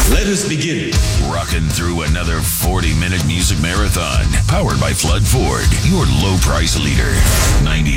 Let us begin. Rocking through another 40-minute music marathon. Powered by Flood Ford, your low price leader. 98.7